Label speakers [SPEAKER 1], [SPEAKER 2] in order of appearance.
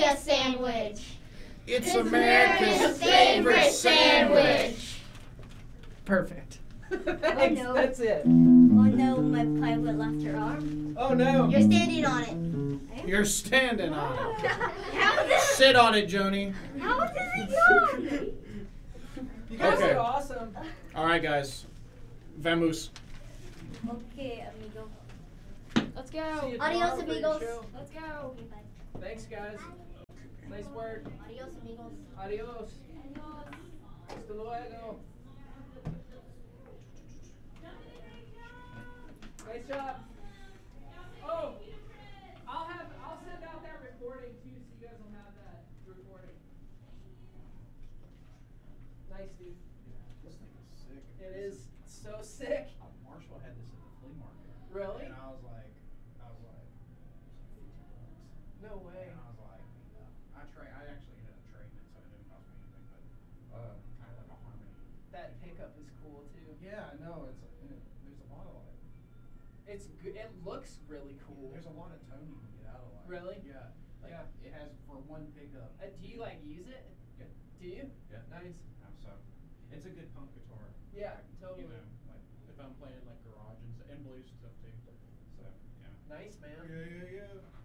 [SPEAKER 1] a sandwich.
[SPEAKER 2] It's America's favorite sandwich.
[SPEAKER 3] Perfect.
[SPEAKER 1] Thanks,
[SPEAKER 4] no.
[SPEAKER 3] That's it.
[SPEAKER 4] Oh no, my pilot left her arm.
[SPEAKER 3] Oh no.
[SPEAKER 1] You're standing on it.
[SPEAKER 2] You're standing on it.
[SPEAKER 1] How does
[SPEAKER 2] Sit on it, Joni.
[SPEAKER 1] it go?
[SPEAKER 3] You guys
[SPEAKER 2] Okay.
[SPEAKER 3] are awesome.
[SPEAKER 2] All right, guys. Vamos.
[SPEAKER 4] Okay, amigo.
[SPEAKER 1] Let's
[SPEAKER 3] See
[SPEAKER 1] go.
[SPEAKER 3] you
[SPEAKER 1] Adios,
[SPEAKER 3] tomorrow for your
[SPEAKER 1] amigos.
[SPEAKER 3] show.
[SPEAKER 1] Let's go.
[SPEAKER 4] Okay, bye.
[SPEAKER 3] Thanks, guys. Nice work.
[SPEAKER 1] Adios, amigos.
[SPEAKER 3] Adios. Hasta luego. Nice job. Oh, I'll send out that recording too, so you guys will have that recording. Nice, dude.
[SPEAKER 2] This thing is sick.
[SPEAKER 3] It is so sick.
[SPEAKER 2] Marshall had this at the flea market.
[SPEAKER 3] Really?
[SPEAKER 2] And I was like,
[SPEAKER 3] No way.
[SPEAKER 2] and I was like, I actually ended up trading it, so it didn't cost me anything, but kind of like a Harmony.
[SPEAKER 3] That pickup is cool too.
[SPEAKER 2] Yeah, I know. There's a lot of like.
[SPEAKER 3] It's good. It looks really cool.
[SPEAKER 2] There's a lot of toning you get out of like.
[SPEAKER 3] Really?
[SPEAKER 2] Yeah. Like
[SPEAKER 3] Yeah.
[SPEAKER 2] it has for one pickup.
[SPEAKER 3] Do you like use it?
[SPEAKER 2] Yeah.
[SPEAKER 3] Do you?
[SPEAKER 2] Yeah.
[SPEAKER 3] Nice.
[SPEAKER 2] So it's a good punk guitar.
[SPEAKER 3] Yeah,
[SPEAKER 2] Like,
[SPEAKER 3] totally.
[SPEAKER 2] You know, like if I'm playing like garage and blues stuff too. So yeah.
[SPEAKER 3] Nice, man.
[SPEAKER 2] Yeah.